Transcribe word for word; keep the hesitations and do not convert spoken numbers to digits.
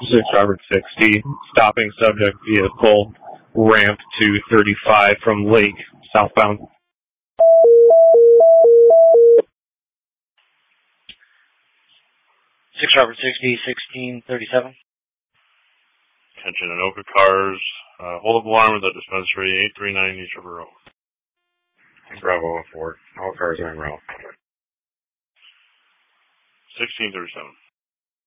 six Robert sixty, stopping subject vehicle, ramp to thirty-five from Lake, southbound. six Robert sixty, sixteen thirty-seven. Attention Anoka cars. Uh, hold up alarm at the dispensary, eight three nine East River Road. Bravo four. All cars are en route. sixteen thirty-seven.